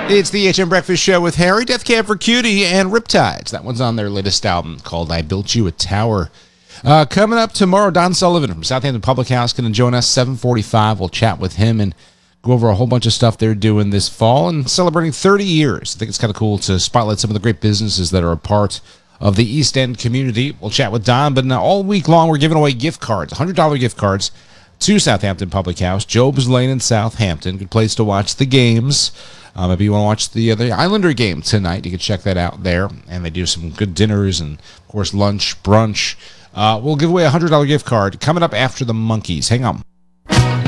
It's the HM Breakfast Show with Harry, Death Cab for Cutie, and Riptides. That one's on their latest album called I Built You a Tower. Coming up tomorrow, Don Sullivan from Southampton Public House going to join us 7:45. We'll chat with him and go over a whole bunch of stuff they're doing this fall and celebrating 30 years. I think it's kind of cool to spotlight some of the great businesses that are a part of the East End community. We'll chat with Don, but all week long we're giving away gift cards, $100 gift cards to Southampton Public House, Job's Lane in Southampton. Good place to watch the games. Maybe you want to watch the Islander game tonight. You can check that out there. And they do some good dinners and, of course, lunch, brunch. We'll give away a $100 gift card coming up after the Monkees. Hang on.